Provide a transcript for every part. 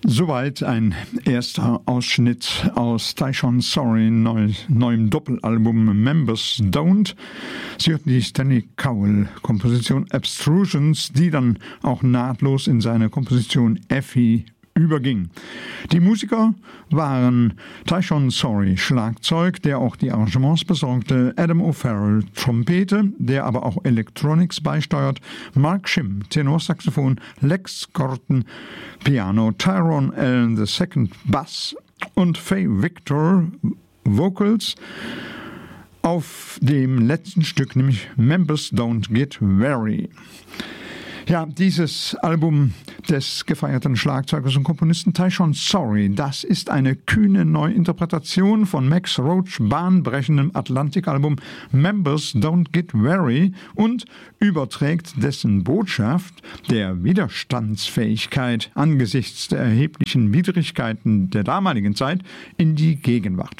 Soweit ein erster Ausschnitt aus Tyshawn Sorry neuem Doppelalbum Members Don't. Sie hörten die Stanley Cowell-Komposition Abstrusions, die dann auch nahtlos in seine Komposition Effie überging. Die Musiker waren Tyshawn Sorry Schlagzeug, der auch die Arrangements besorgte, Adam O'Farrell Trompete, der aber auch Electronics beisteuert, Mark Shim Tenorsaxophon, Lex Gorton Piano, Tyrone Allen II Bass und Faye Victor Vocals. Auf dem letzten Stück, nämlich Members Don't Get Weary. Ja, dieses Album des gefeierten Schlagzeugers und Komponisten Tyshawn Sorry, das ist eine kühne Neuinterpretation von Max Roach' bahnbrechendem Atlantik-Album Members Don't Get Weary und überträgt dessen Botschaft der Widerstandsfähigkeit angesichts der erheblichen Widrigkeiten der damaligen Zeit in die Gegenwart.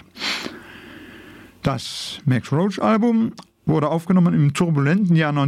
Das Max Roach-Album wurde aufgenommen im turbulenten Jahr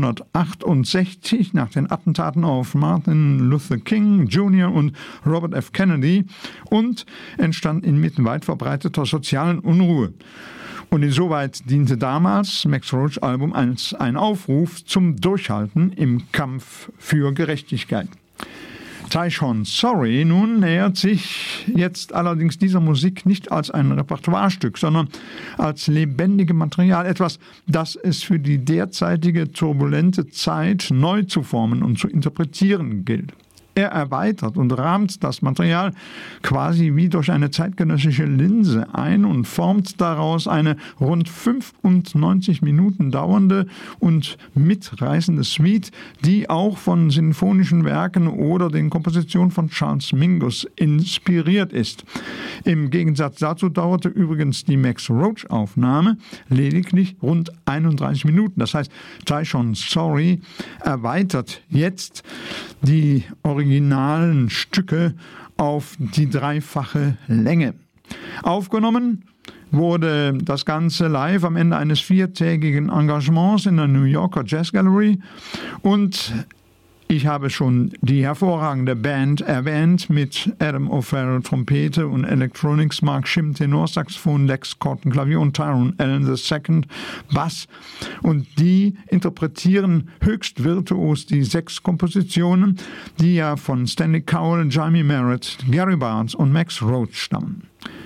1968 nach den Attentaten auf Martin Luther King Jr. und Robert F. Kennedy und entstand inmitten weit verbreiteter sozialen Unruhe. Und insoweit diente damals Max Roach' Album als ein Aufruf zum Durchhalten im Kampf für Gerechtigkeit. Tyshawn Sorry nun nähert sich jetzt allerdings dieser Musik nicht als ein Repertoirestück, sondern als lebendigem Material, etwas, das es für die derzeitige turbulente Zeit neu zu formen und zu interpretieren gilt. Er erweitert und rahmt das Material quasi wie durch eine zeitgenössische Linse ein und formt daraus eine rund 95 Minuten dauernde und mitreißende Suite, die auch von sinfonischen Werken oder den Kompositionen von Charles Mingus inspiriert ist. Im Gegensatz dazu dauerte übrigens die Max Roach-Aufnahme lediglich rund 31 Minuten. Das heißt, Tyshawn Sorry erweitert jetzt die originalen Stücke auf die dreifache Länge. Aufgenommen wurde das Ganze live am Ende eines 4-tägigen Engagements in der New Yorker Jazz Gallery und ich habe schon die hervorragende Band erwähnt mit Adam O'Farrell Trompete und Electronics, Mark Shim Tenorsaxophon, Lex Gorton Klavier und Tyrone Allen II Bass. Und die interpretieren höchst virtuos die 6 Kompositionen, die ja von Stanley Cowell, Jamie Merritt, Gary Bartz und Max Roach stammen.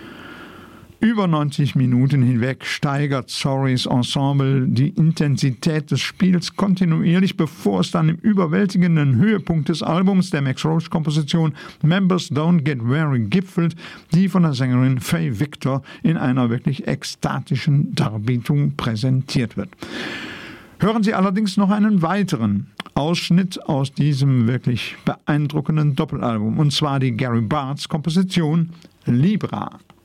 Über 90 Minuten hinweg steigert Sorrys Ensemble die Intensität des Spiels kontinuierlich, bevor es dann im überwältigenden Höhepunkt des Albums der Max Roach-Komposition Members Don't Get Weary gipfelt, die von der Sängerin Faye Victor in einer wirklich ekstatischen Darbietung präsentiert wird. Hören Sie allerdings noch einen weiteren Ausschnitt aus diesem wirklich beeindruckenden Doppelalbum, und zwar die Gary Bartz Komposition Libra.